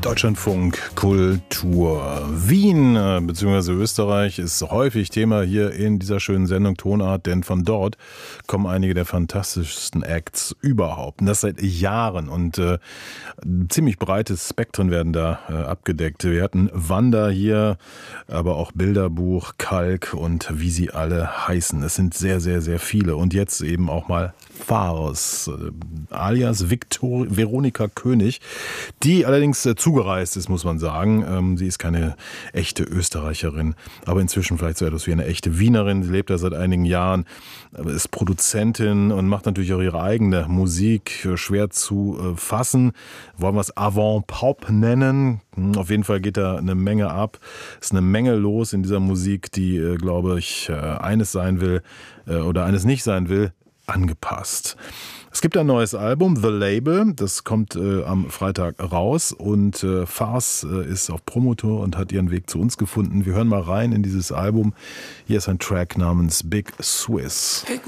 Deutschlandfunk Kultur. Wien bzw. Österreich ist häufig Thema hier in dieser schönen Sendung Tonart, denn von dort kommen einige der fantastischsten Acts überhaupt. Und das seit Jahren und ziemlich breites Spektren werden da abgedeckt. Wir hatten Wanda hier, aber auch Bilderbuch, Kalk und wie sie alle heißen. Es sind sehr, sehr, sehr viele. Und jetzt eben auch mal Farce, alias Veronika König, die allerdings zugereist ist, muss man sagen. Sie ist keine echte Österreicherin, aber inzwischen vielleicht so etwas wie eine echte Wienerin. Sie lebt da seit einigen Jahren, ist Produzentin und macht natürlich auch ihre eigene Musik, schwer zu fassen. Wollen wir es Avant-Pop nennen? Auf jeden Fall geht da eine Menge ab. Es ist eine Menge los in dieser Musik, die, glaube ich, eines sein will oder eines nicht sein will, angepasst. Es gibt ein neues Album, The Label, das kommt am Freitag raus und Farce ist auf Promotour und hat ihren Weg zu uns gefunden. Wir hören mal rein in dieses Album. Hier ist ein Track namens Big Swiss.